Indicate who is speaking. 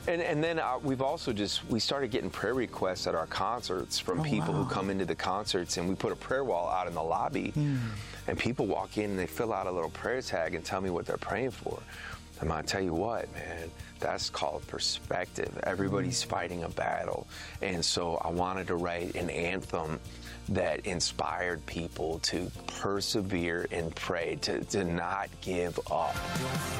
Speaker 1: And then we've also we started getting prayer requests at our concerts from people who come into the concerts, and we put a prayer wall out in the lobby, and people walk in and they fill out a little prayer tag and tell me what they're praying for. And I tell you what, man, that's called perspective. Everybody's fighting a battle. And so I wanted to write an anthem that inspired people to persevere and pray, to not give up.